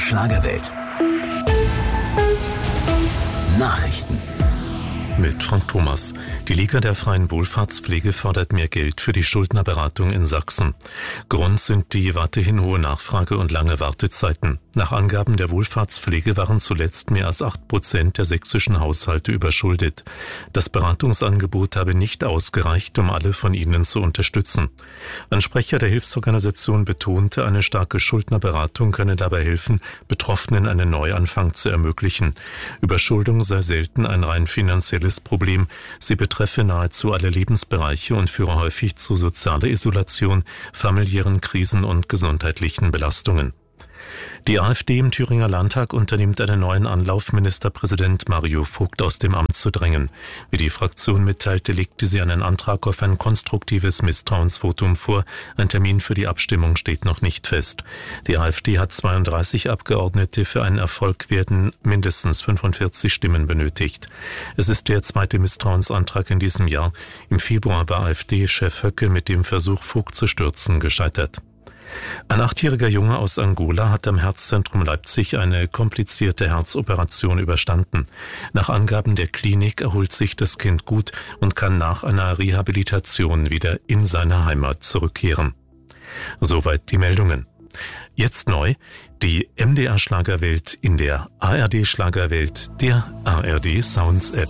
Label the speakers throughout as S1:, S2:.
S1: Schlagerwelt. Nachrichten.
S2: Mit Frank Thomas. Die Liga der freien Wohlfahrtspflege fordert mehr Geld für die Schuldnerberatung in Sachsen. Grund sind die weiterhin hohe Nachfrage und lange Wartezeiten. Nach Angaben der Wohlfahrtspflege waren zuletzt mehr als 8% der sächsischen Haushalte überschuldet. Das Beratungsangebot habe nicht ausgereicht, um alle von ihnen zu unterstützen. Ein Sprecher der Hilfsorganisation betonte, eine starke Schuldnerberatung könne dabei helfen, Betroffenen einen Neuanfang zu ermöglichen. Überschuldung sei selten ein rein finanzielles Problem. Sie betreffe nahezu alle Lebensbereiche und führe häufig zu sozialer Isolation, familiären Krisen und gesundheitlichen Belastungen. Die AfD im Thüringer Landtag unternimmt einen neuen Anlauf, Ministerpräsident Mario Vogt aus dem Amt zu drängen. Wie die Fraktion mitteilte, legte sie einen Antrag auf ein konstruktives Misstrauensvotum vor. Ein Termin für die Abstimmung steht noch nicht fest. Die AfD hat 32 Abgeordnete. Für einen Erfolg werden mindestens 45 Stimmen benötigt. Es ist der zweite Misstrauensantrag in diesem Jahr. Im Februar war AfD-Chef Höcke mit dem Versuch, Vogt zu stürzen, gescheitert. Ein 8-jähriger Junge aus Angola hat am Herzzentrum Leipzig eine komplizierte Herzoperation überstanden. Nach Angaben der Klinik erholt sich das Kind gut und kann nach einer Rehabilitation wieder in seine Heimat zurückkehren. Soweit die Meldungen. Jetzt neu, die MDR Schlagerwelt in der ARD Schlagerwelt, der ARD Sounds App.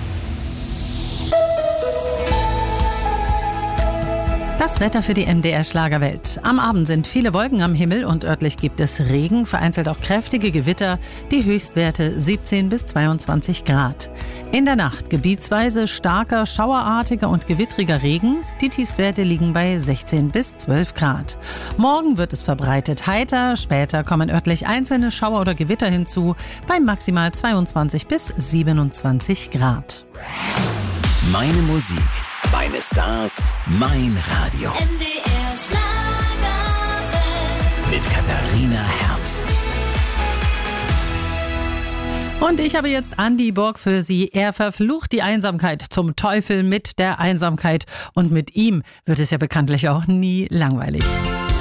S3: Das Wetter für die MDR Schlagerwelt. Am Abend sind viele Wolken am Himmel und örtlich gibt es Regen, vereinzelt auch kräftige Gewitter, die Höchstwerte 17 bis 22 Grad. In der Nacht gebietsweise starker, schauerartiger und gewittriger Regen, die Tiefstwerte liegen bei 16 bis 12 Grad. Morgen wird es verbreitet heiter, später kommen örtlich einzelne Schauer oder Gewitter hinzu, bei maximal 22 bis 27 Grad.
S1: Meine Musik, meine Stars, mein Radio.
S4: MDR Schlagerwelt.
S1: Mit Katharina Herz.
S3: Und ich habe jetzt Andi Borg für Sie. Er verflucht die Einsamkeit, zum Teufel mit der Einsamkeit. Und mit ihm wird es ja bekanntlich auch nie langweilig.